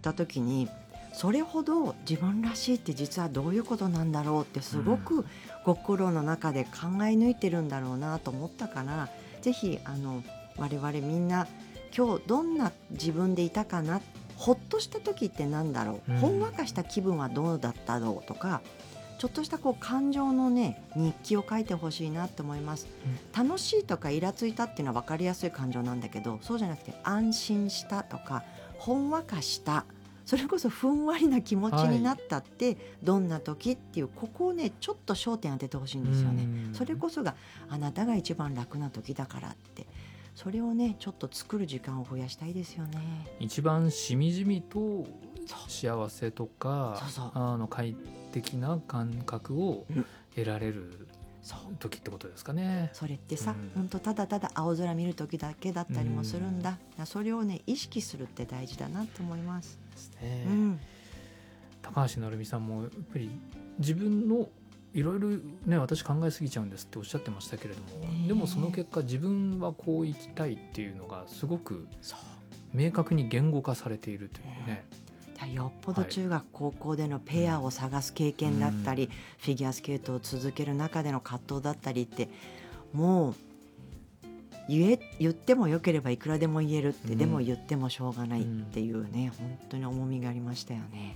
った時にそれほど自分らしいって実はどういうことなんだろうってすごく心の中で考え抜いてるんだろうなと思ったから、ぜひ我々みんな今日どんな自分でいたかな、ほっとした時ってなんだろう、ほんわかした気分はどうだったろうとか、ちょっとした感情のね日記を書いてほしいなと思います、楽しいとかイラついたっていうのは分かりやすい感情なんだけど、そうじゃなくて安心したとかほんわかした、それこそふんわりな気持ちになったってどんな時っていう、ここをねちょっと焦点当ててほしいんですよね。それこそがあなたが一番楽な時だからって、それをねちょっと作る時間を増やしたいですよね。 一番しみじみと幸せとか快適な感覚を得られる時ってことですかね。 それってさ、本当ただただ青空見る時だけだったりもするんだ、それをね意識するって大事だなと思いますですね。高橋成美さんもやっぱり自分のいろいろね、私考えすぎちゃうんですっておっしゃってましたけれども、でもその結果自分はこう生きたいっていうのがすごく明確に言語化されているというね。 よっぽど中学高校でのペアを探す経験だったり、フィギュアスケートを続ける中での葛藤だったりって、もう言ってもよければいくらでも言えるって、でも言ってもしょうがないっていうね、本当に重みがありましたよね。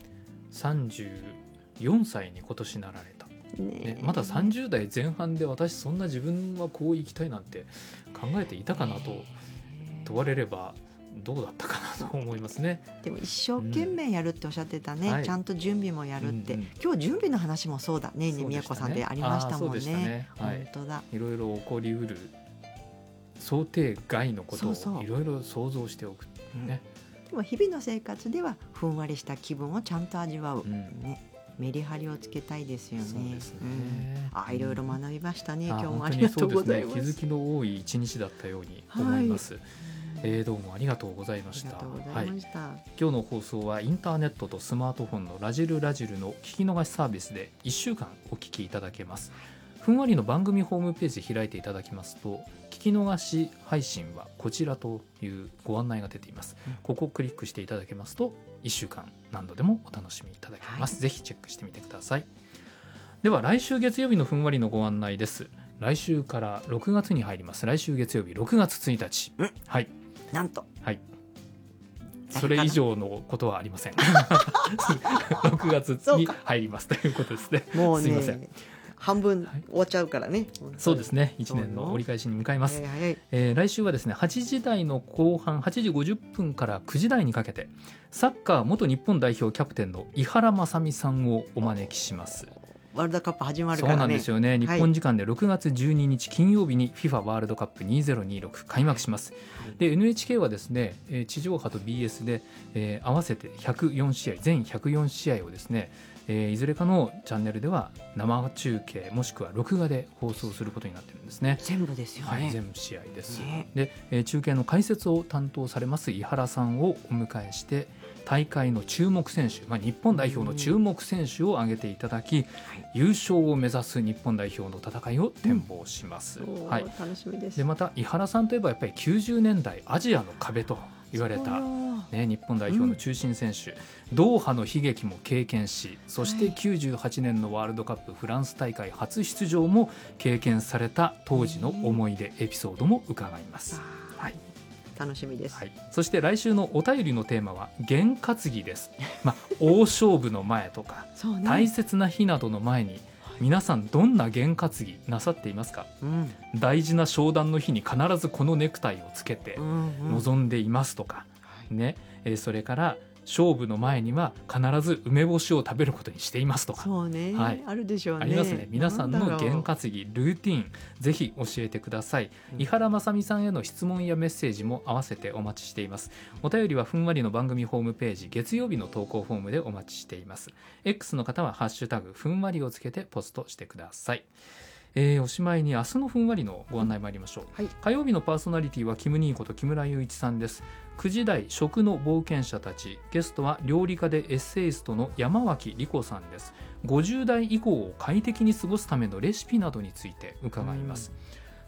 34歳に今年なられた、まだ30代前半で私そんな自分はこう生きたいなんて考えていたかなと問われればどうだったかなと思いますね。でも一生懸命やるっておっしゃってたね、ちゃんと準備もやるって、今日準備の話もそうだね、宮子さんでありましたもんね。本当だ、 いろいろ起こりうる想定外のことをいろいろ想像しておくね。 でも日々の生活ではふんわりした気分をちゃんと味わう、メリハリをつけたいですよね。 そうですね。 いろいろ学びましたね。今日もありがとうございます。 気づきの多い一日だったように思います。どうもありがとうございました。今日の放送はインターネットとスマートフォンのラジルの聞き逃しサービスで1週間お聞きいただけます。ふんわりの番組ホームページ開いていただきますと、聞き逃し配信はこちらというご案内が出ています。ここをクリックしていただけますと1週間何度でもお楽しみいただけます。ぜひチェックしてみてください。では来週月曜日のふんわりのご案内です。来週から6月に入ります。来週月曜日6月1日、はい、 なんと、 それ以上のことはありません。6月に入りますということですね。もうね、すいません、 半分終わっちゃうからね。 そうですね、1年の折り返しに向かいます。来週はですね、8時台の後半8時50分から9時台にかけてサッカー元日本代表キャプテンの井原正美さんをお招きします。 ワールドカップ始まるからね。 そうなんですよね。日本時間で6月12日金曜日に FIFA ワールドカップ2026開幕します。で NHK はですね、地上波と BS で、合わせて104試合全104試合をですね、いずれかのチャンネルでは生中継もしくは録画で放送することになっているんですね。 全部ですよね。 全部試合です、で、中継の解説を担当されます井原さんをお迎えして大会の注目選手、日本代表の注目選手を挙げていただき、優勝を目指す日本代表の戦いを展望します。 楽しみです。 でまた井原さんといえばやっぱり90年代アジアの壁と言われた、日本代表の中心選手、ドーハの悲劇も経験し、そして98年のワールドカップフランス大会初出場も経験された当時の思い出エピソードも伺います。 楽しみです、 そして来週のお便りのテーマは験担ぎです。大勝負の前とか、大切な日などの前に皆さんどんな験担ぎなさっていますか？大事な商談の日に必ずこのネクタイをつけて臨んでいますとか、それから勝負の前には必ず梅干しを食べることにしていますとか、 あるでしょうね。 ありますね。皆さんの験担ぎルーティンぜひ教えてください。井原正美さんへの質問やメッセージも合わせてお待ちしています。お便りはふんわりの番組ホームページ月曜日の投稿フォームでお待ちしています。 X の方はハッシュタグふんわりをつけてポストしてください。おしまいに明日のふんわりのご案内参りましょう、火曜日のパーソナリティはキムニーこと木村雄一さんです。9時台食の冒険者たち、ゲストは料理家でエッセイストの山脇理子さんです。50代以降を快適に過ごすためのレシピなどについて伺います。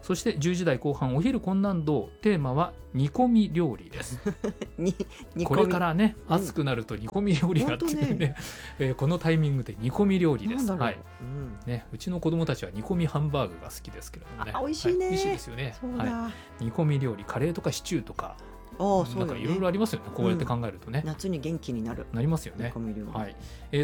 そして10時台後半お昼困難度、テーマは煮込み料理ですこれからね、暑くなると煮込み料理がっていうね、このタイミングで煮込み料理です。はい、ね、うちの子供たちは煮込みハンバーグが好きですけれどもね。 美味しいね、 美味しいですよね。 はい、 煮込み料理、カレーとかシチューとか、なんかいろいろありますよね。こうやって考えるとね、 夏に元気になりますよね。 はい、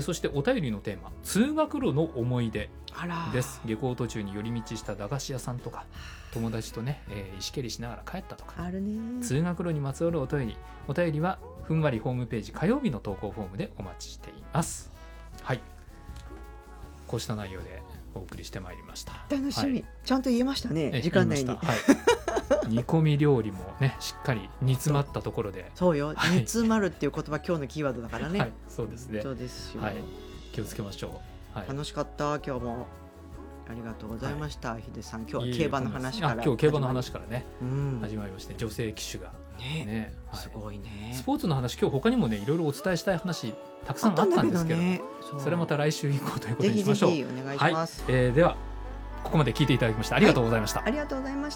そしてお便りのテーマ、通学路の思い出です。下校途中に寄り道した駄菓子屋さんとか、友達とね、石蹴りしながら帰ったとか、 あるね。 通学路にまつわるお便りはふんわりホームページ火曜日の投稿フォームでお待ちしています。はい、こうした内容でお送りしてまいりました。 楽しみ、はい、ちゃんと言えましたね、時間内に。 煮込み料理もね、しっかり煮詰まったところで。 そうよ、煮詰まるっていう言葉、今日のキーワードだからね。はい、 そうですね。 そうですよ、 はい、気をつけましょう。はい、 楽しかった。今日もありがとうございました。ヒデさん、今日は競馬の話から。 今日競馬の話からね、始まりまして、女性騎手がね、 すごいね。 スポーツの話、今日他にもね、いろいろお伝えしたい話たくさんあったんですけど、それまた来週以降ということにしましょう。 ぜひぜひお願いします。 ではここまで聞いていただきましてありがとうございました。 ありがとうございました。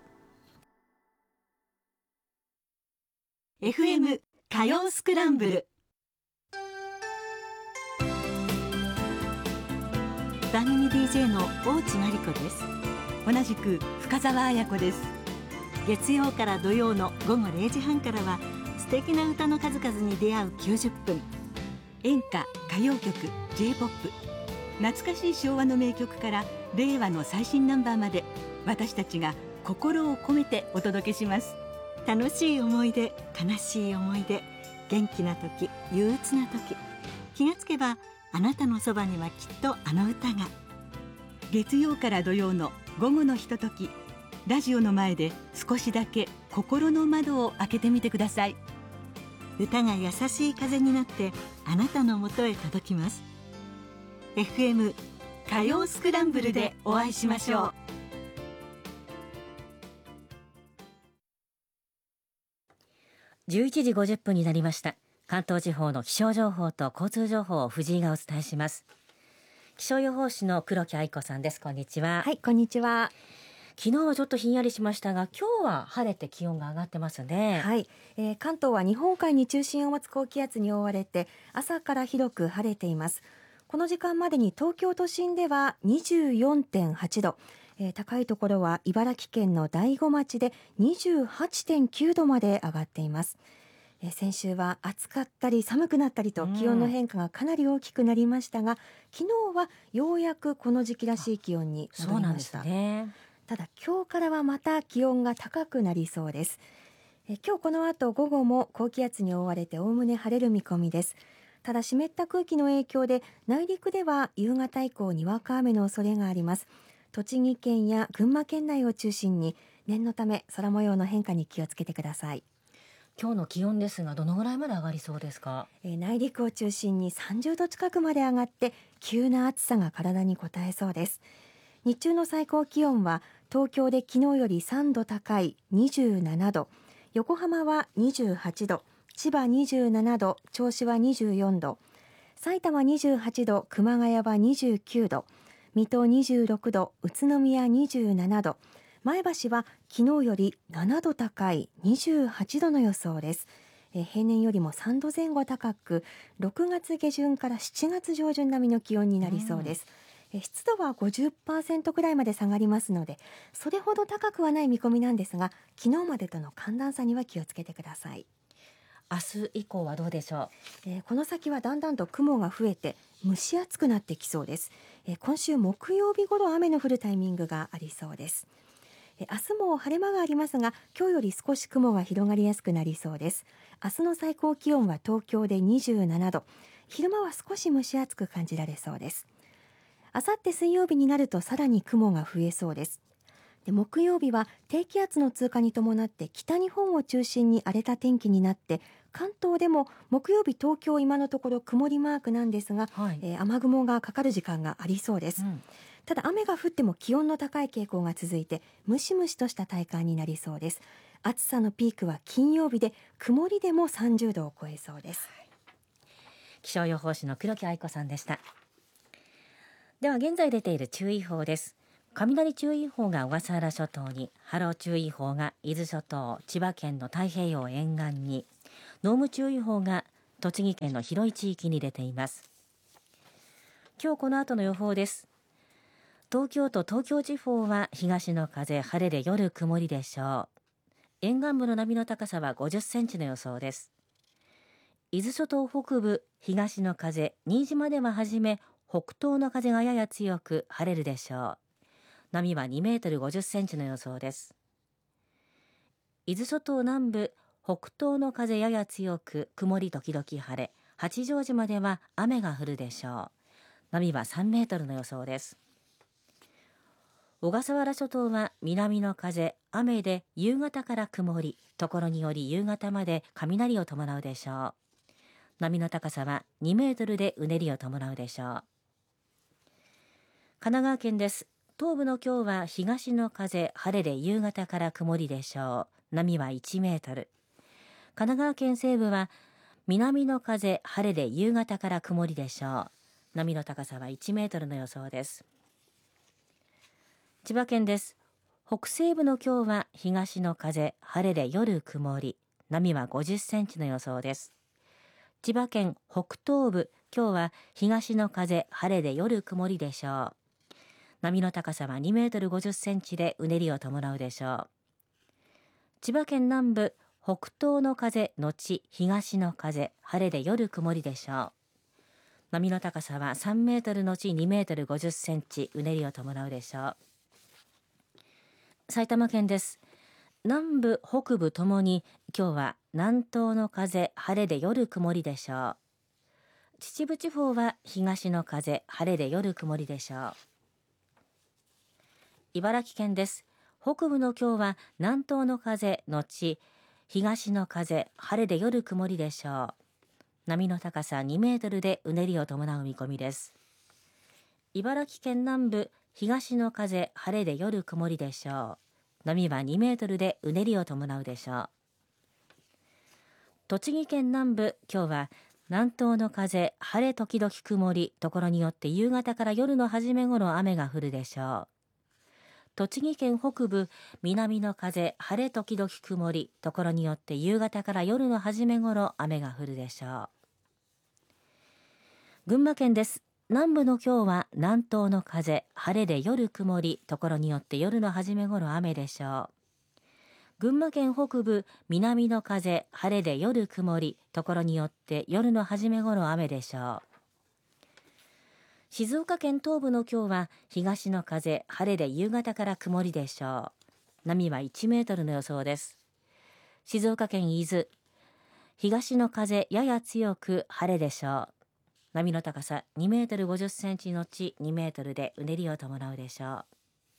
FM 火曜スクランブル、番組 DJ の大地真理子です。同じく深澤彩子です。月曜から土曜の午後0時半からは素敵な歌の数々に出会う90分、演歌、歌謡曲、 J-POP、 懐かしい昭和の名曲から令和の最新ナンバーまで、私たちが心を込めてお届けします。楽しい思い出、悲しい思い出、元気な時、憂鬱な時、気がつけばあなたのそばにはきっとあの歌が。月曜から土曜の午後のひととき、ラジオの前で少しだけ心の窓を開けてみてください。歌が優しい風になってあなたのもとへ届きます。 FM 火曜スクランブルでお会いしましょう。 11時50分になりました。関東地方の気象情報と交通情報を藤井がお伝えします。気象予報士の黒木愛子さんです。こんにちは。 はい、こんにちは。 昨日はちょっとひんやりしましたが、今日は晴れて気温が上がってますね。 はい、関東は日本海に中心を持つ高気圧に覆われて朝から広く晴れています。この時間までに東京都心では 24.8 度、高いところは茨城県の大子町で 28.9 度まで上がっています。先週は暑かったり寒くなったりと気温の変化がかなり大きくなりましたが、昨日はようやくこの時期らしい気温に戻りました。 そうなんですね。 ただ今日からはまた気温が高くなりそうです。今日この後午後も高気圧に覆われておおむね晴れる見込みです。ただ湿った空気の影響で内陸では夕方以降にわか雨の恐れがあります。栃木県や群馬県内を中心に念のため空模様の変化に気をつけてください。 今日の気温ですが、どのぐらいまで上がりそうですか？ 内陸を中心に30度近くまで上がって急な暑さが体に応えそうです。日中の最高気温は東京で昨日より3度高い27度、横浜は28度、千葉27度、銚子は24度、埼玉28度、熊谷は29度、水戸26度、宇都宮27度、前橋は昨日より7度高い28度の予想です。平年よりも3度前後高く、6月下旬から7月上旬並みの気温になりそうです。湿度は 50% くらいまで下がりますので、それほど高くはない見込みなんですが、昨日までとの寒暖差には気をつけてください。 明日以降はどうでしょう？この先はだんだんと雲が増えて蒸し暑くなってきそうです。今週木曜日頃雨の降るタイミングがありそうです。明日も晴れ間がありますが、今日より少し雲が広がりやすくなりそうです。明日の最高気温は東京で27度、昼間は少し蒸し暑く感じられそうです。あさって水曜日になるとさらに雲が増えそうです。木曜日は低気圧の通過に伴って北日本を中心に荒れた天気になって、関東でも木曜日東京今のところ曇りマークなんですが、雨雲がかかる時間がありそうです。ただ雨が降っても気温の高い傾向が続いてムシムシとした体感になりそうです。暑さのピークは金曜日で、曇りでも30度を超えそうです。 気象予報士の黒木愛子さんでした。では現在出ている注意報です。 雷注意報が小笠原諸島に、波浪注意報が伊豆諸島、千葉県の太平洋沿岸に、濃霧注意報が栃木県の広い地域に出ています。今日この後の予報です。東京都東京地方は東の風、晴れで夜曇りでしょう。沿岸部の波の高さは50センチの予想です。伊豆諸島北部、東の風、新島でははじめ北東の風がやや強く晴れるでしょう。波は2メートル50センチの予想です。伊豆諸島南部、北東の風やや強く曇り時々晴れ、八丈島では雨が降るでしょう。波は3メートルの予想です。小笠原諸島は南の風、雨で夕方から曇り、ところにより夕方まで雷を伴うでしょう。波の高さは2メートルでうねりを伴うでしょう。神奈川県です。東部の今日は東の風、晴れで夕方から曇りでしょう。波は1メートル。神奈川県西部は南の風、晴れで夕方から曇りでしょう。波の高さは1メートルの予想です。千葉県です。北西部の今日は東の風、晴れで夜曇り。波は50センチの予想です。千葉県北東部、今日は東の風、晴れで夜曇りでしょう。波の高さは2メートル50センチでうねりを伴うでしょう。千葉県南部、北東の風後東の風、晴れで夜曇りでしょう。波の高さは3メートル後2メートル50センチ、うねりを伴うでしょう。埼玉県です。南部北部ともに今日は南東の風、晴れで夜曇りでしょう。秩父地方は東の風、晴れで夜曇りでしょう。茨城県です。北部の今日は南東の風後東の風、晴れで夜曇りでしょう。波の高さ2メートルでうねりを伴う見込みです。茨城県南部、東の風、晴れで夜曇りでしょう。波は2メートルでうねりを伴うでしょう。栃木県南部、今日は南東の風、晴れ時々曇り、ところによって夕方から夜の初め頃雨が降るでしょう。栃木県北部、南の風、晴れ時々曇り、ところによって夕方から夜の初め頃雨が降るでしょう。群馬県です。南部の今日は南東の風、晴れで夜曇り、ところによって夜の初め頃雨でしょう。群馬県北部、南の風、晴れで夜曇り、ところによって夜の初め頃雨でしょう。静岡県東部の今日は東の風、晴れで夕方から曇りでしょう。波は1メートルの予想です。静岡県伊豆、東の風やや強く晴れでしょう。波の高さ2メートル50センチのち2メートルでうねりを伴うでしょう。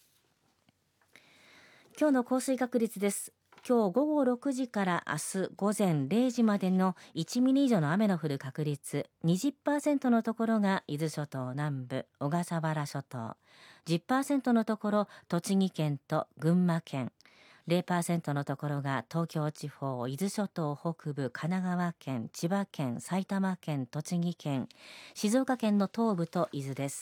今日の降水確率です。今日午後6時から明日午前0時までの1ミリ以上の雨の降る確率 20% のところが伊豆諸島南部、小笠原諸島、10% のところ栃木県と群馬県、0% のところが東京地方、伊豆諸島北部、神奈川県、千葉県、埼玉県、栃木県、静岡県の東部と伊豆です。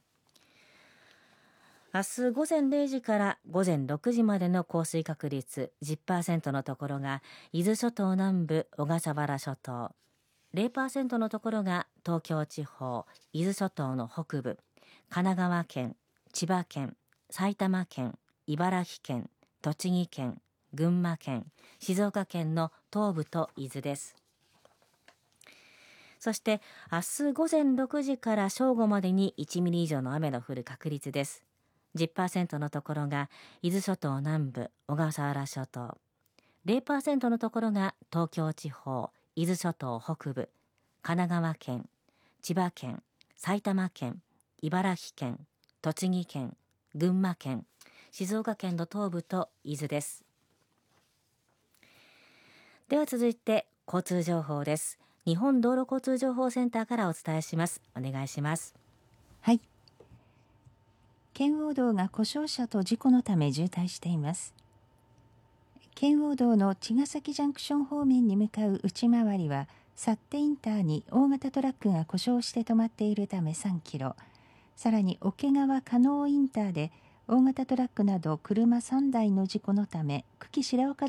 明日午前0時から午前6時までの降水確率 10% のところが伊豆諸島南部、小笠原諸島、0% のところが東京地方、伊豆諸島の北部、神奈川県、千葉県、埼玉県、茨城県、栃木県、群馬県、静岡県の東部と伊豆です。そして明日午前6時から正午までに1ミリ以上の雨の降る確率です。10% のところが伊豆諸島南部、小笠原諸島、0% のところが東京地方、伊豆諸島北部、神奈川県、千葉県、埼玉県、茨城県、栃木県、群馬県、静岡県の東部と伊豆です。では続いて交通情報です。日本道路交通情報センターからお伝えします。お願いします。 はい。圏央道が故障車と事故のため渋滞しています。圏央道の茅ヶ崎ジャンクション方面に向かう内回りは、幸手インターに大型トラックが故障して止まっているため3キロ、さらに桶川加納インターで大型トラックなど車3台の事故のため久喜白岡